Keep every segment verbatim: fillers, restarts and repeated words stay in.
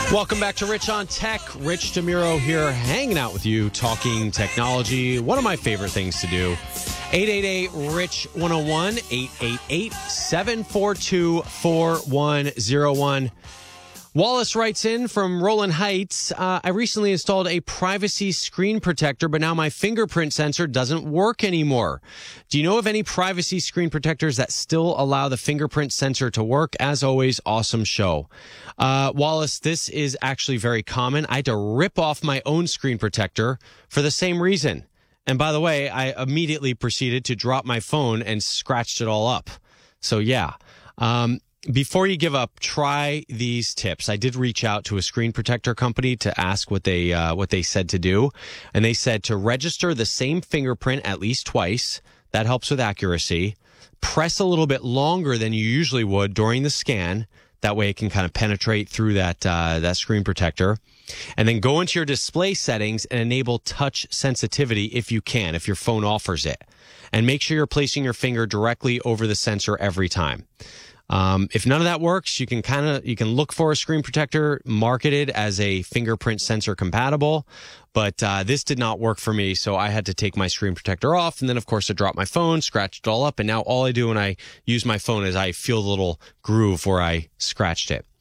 Welcome back to Rich on Tech. Rich DeMuro here, hanging out with you, talking technology. One of my favorite things to do. eight eight eight, R I C H, one oh one, eight eight eight, seven four two, four one oh one. Wallace writes in from Roland Heights, uh, I recently installed a privacy screen protector, but now my fingerprint sensor doesn't work anymore. Do you know of any privacy screen protectors that still allow the fingerprint sensor to work? As always, awesome show. Uh, Wallace, this is actually very common. I had to rip off my own screen protector for the same reason. And by the way, I immediately proceeded to drop my phone and scratched it all up. So yeah. Um, Before you give up, try these tips. I did reach out to a screen protector company to ask what they uh, what they said to do, and they said to register the same fingerprint at least twice. That helps with accuracy. Press a little bit longer than you usually would during the scan. That way, it can kind of penetrate through that uh, that screen protector. And then go into your display settings and enable touch sensitivity if you can, if your phone offers it. And make sure you're placing your finger directly over the sensor every time. Um, if none of that works, you can kind of, you can look for a screen protector marketed as a fingerprint sensor compatible, but, uh, this did not work for me. So I had to take my screen protector off. And then of course I dropped my phone, scratched it all up. And now all I do when I use my phone is I feel the little groove where I scratched it.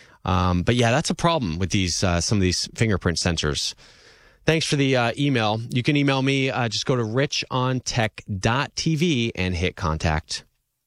Um, but yeah, that's a problem with these, uh, some of these fingerprint sensors. Thanks for the, uh, email. You can email me, uh, just go to rich on tech dot t v and hit contact.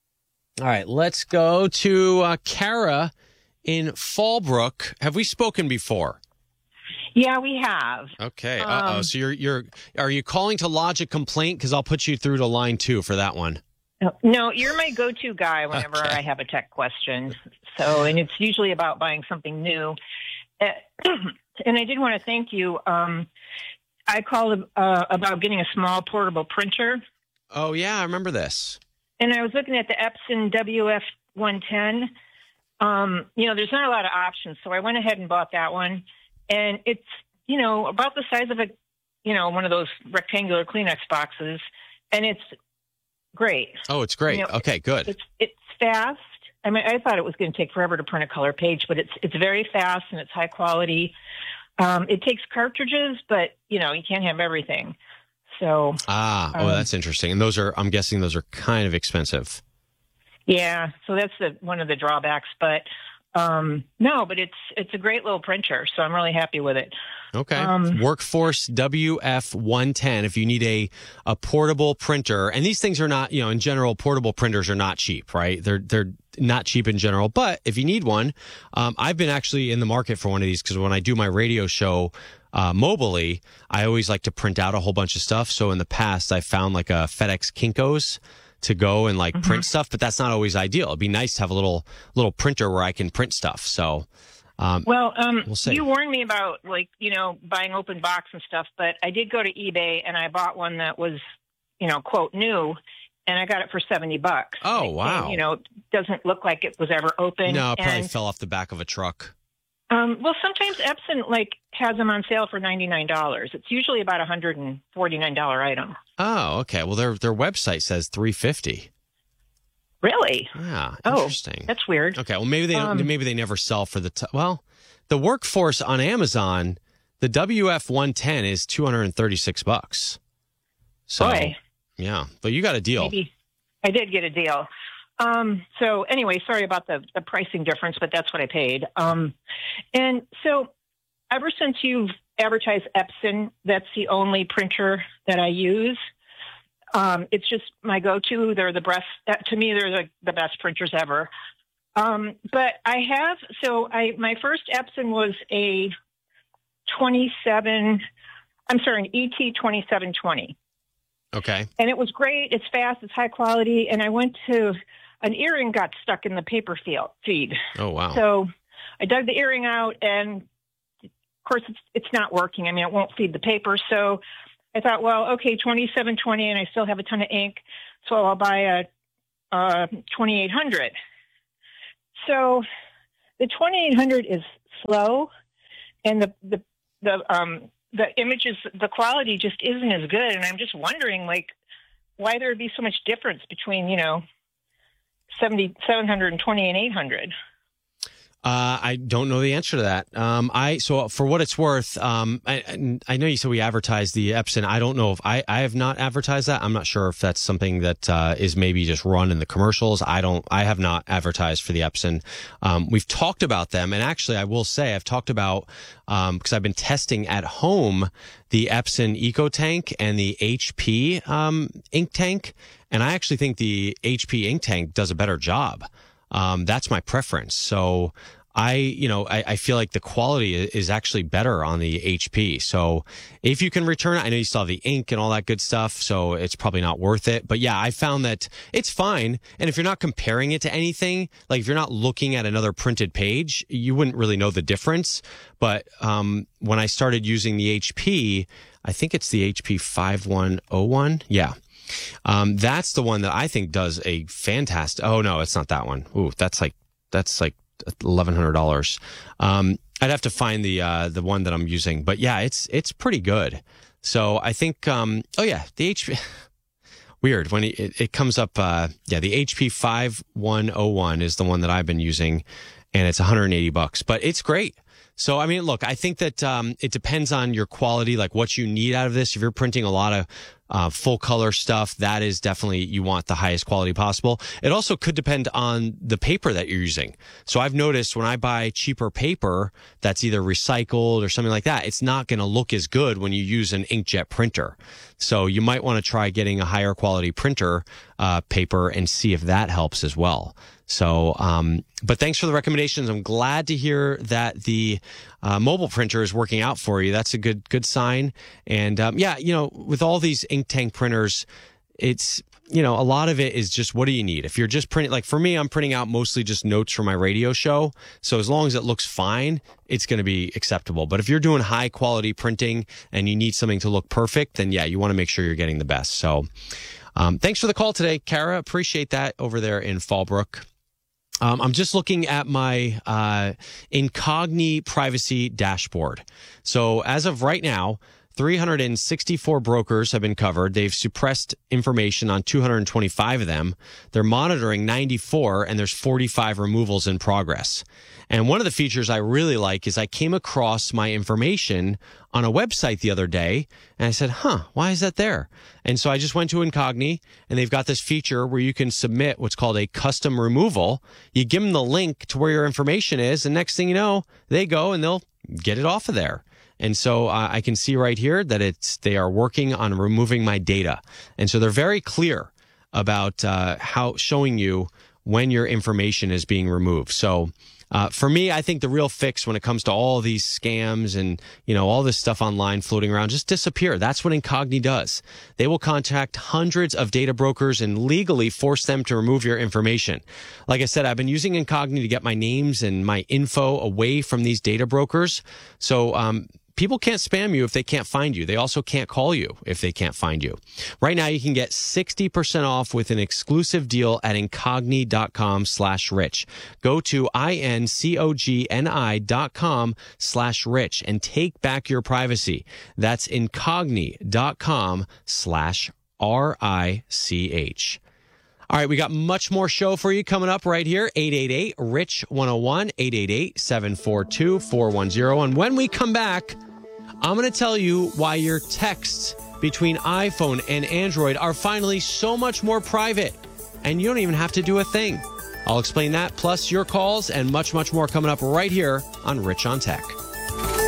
All right, let's go to uh, Kara in Fallbrook. Have we spoken before? Yeah, we have. Okay. Um, Uh-oh. So you're you're are you calling to lodge a complaint? Because I'll put you through to line two for that one. No, you're my go-to guy whenever Okay. I have a tech question. So, and it's usually about buying something new. Uh, and I did want to thank you. Um, I called uh, about getting a small portable printer. Oh yeah, I remember this. And I was looking at the Epson W F one ten. Um, you know, there's not a lot of options, so I went ahead and bought that one. And it's, you know, about the size of a, you know, one of those rectangular Kleenex boxes, and it's great. Oh, it's great. You know, okay, good. It's it's fast. I mean, I thought it was going to take forever to print a color page, but it's it's very fast and it's high quality. Um, it takes cartridges, but you know, you can't have everything. So Ah, oh, um, that's interesting. And those are, I'm guessing, those are kind of expensive. Yeah, so that's the one of the drawbacks. But um, no, but it's it's a great little printer, so I'm really happy with it. Okay. Um, Workforce W F one ten. If you need a, a portable printer, and these things are not, you know, in general, portable printers are not cheap, right? They're they're not cheap in general. But if you need one, um, I've been actually in the market for one of these because when I do my radio show uh, mobily, I always like to print out a whole bunch of stuff. So in the past, I found like a FedEx Kinko's to go and like mm-hmm. print stuff, but that's not always ideal. It'd be nice to have a little little printer where I can print stuff. So. Um, well, um, we'll see. You warned me about like, you know, buying open box and stuff, but I did go to eBay and I bought one that was, you know, quote new, and I got it for seventy bucks. Oh, wow. And, you know, doesn't look like it was ever open. No, it probably and, fell off the back of a truck. Um, well, sometimes Epson like has them on sale for ninety-nine dollars. It's usually about a one hundred forty-nine dollars item. Oh, okay. Well, their their website says three hundred fifty dollars. Really? Yeah, oh, interesting. That's weird. Okay, well maybe they um, maybe they never sell for the t- well, the Workforce on Amazon, the W F one ten is two hundred thirty-six bucks. So, boy. Yeah, but you got a deal. Maybe I did get a deal. Um, so anyway, sorry about the, the pricing difference, but that's what I paid. Um, and so ever since you've advertised Epson, that's the only printer that I use. Um, it's just my go-to. They're the best. To me, they're the, the best printers ever. Um, but I have, so I, my first Epson was a twenty-seven, I'm sorry, an E T twenty-seven twenty. Okay. And it was great. It's fast. It's high quality. And I went to, an earring got stuck in the paper field, feed. Oh, wow. So I dug the earring out, and of course it's, it's not working. I mean, it won't feed the paper. So I thought, well, okay, twenty-seven twenty, and I still have a ton of ink, so I'll buy a, a twenty-eight hundred. So the twenty-eight hundred is slow, and the the the um the images, the quality just isn't as good. And I'm just wondering, like, why there would be so much difference between, you know, seventy, seven twenty and eight hundred. Uh, I don't know the answer to that. Um, I so for what it's worth, um, I, I know you said we advertised the Epson. I don't know if I, I have not advertised that. I'm not sure if that's something that uh, is maybe just run in the commercials. I don't. I have not advertised for the Epson. Um, we've talked about them, and actually, I will say I've talked about um, because I've been testing at home the Epson EcoTank and the H P um, ink tank, and I actually think the H P ink tank does a better job. Um, that's my preference. So I, you know, I, I feel like the quality is actually better on the H P. So if you can return it, I know you still have the ink and all that good stuff, so it's probably not worth it. But yeah, I found that it's fine. And if you're not comparing it to anything, like if you're not looking at another printed page, you wouldn't really know the difference. But um, when I started using the H P, I think it's the H P five one oh one. Yeah. Um, that's the one that I think does a fantastic. Oh no, it's not that one. Ooh, that's like that's like eleven hundred dollars. Um, I'd have to find the uh, the one that I'm using, but yeah, it's it's pretty good. So I think. Um, oh yeah, the H P. Weird when it, it comes up. Uh, yeah, the H P five one oh one is the one that I've been using, and it's one hundred eighty bucks, but it's great. So, I mean, look, I think that um, it depends on your quality, like what you need out of this. If you're printing a lot of uh, full color stuff, that is definitely, you want the highest quality possible. It also could depend on the paper that you're using. So I've noticed when I buy cheaper paper that's either recycled or something like that, it's not going to look as good when you use an inkjet printer. So you might want to try getting a higher quality printer uh, paper and see if that helps as well. So, um, but thanks for the recommendations. I'm glad to hear that the uh, mobile printer is working out for you. That's a good, good sign. And um, yeah, you know, with all these ink tank printers, it's, you know, a lot of it is just, what do you need? If you're just printing, like for me, I'm printing out mostly just notes for my radio show. So as long as it looks fine, it's going to be acceptable. But if you're doing high quality printing and you need something to look perfect, then yeah, you want to make sure you're getting the best. So um, thanks for the call today, Kara. Appreciate that over there in Fallbrook. Um, I'm just looking at my uh, Incogni privacy dashboard. So as of right now, three hundred sixty-four brokers have been covered. They've suppressed information on two hundred twenty-five of them. They're monitoring ninety-four, and there's forty-five removals in progress. And one of the features I really like is I came across my information on a website the other day, and I said, huh, why is that there? And so I just went to Incogni, and they've got this feature where you can submit what's called a custom removal. You give them the link to where your information is, and next thing you know, they go and they'll get it off of there. And so uh, I can see right here that it's they are working on removing my data. And so they're very clear about uh, how showing you when your information is being removed. So uh, for me, I think the real fix when it comes to all these scams and, you know, all this stuff online floating around, just disappear. That's what Incogni does. They will contact hundreds of data brokers and legally force them to remove your information. Like I said, I've been using Incogni to get my names and my info away from these data brokers. So, um, people can't spam you if they can't find you. They also can't call you if they can't find you. Right now, you can get sixty percent off with an exclusive deal at incogni.com slash rich. Go to I-N-C-O-G-N-I dot com slash rich and take back your privacy. That's incogni.com slash R-I-C-H. All right, we got much more show for you coming up right here. eight eight eight, R I C H, one oh one, eight eight eight, seven four two, four one zero. And when we come back, I'm going to tell you why your texts between iPhone and Android are finally so much more private, and you don't even have to do a thing. I'll explain that, plus your calls and much, much more coming up right here on Rich on Tech.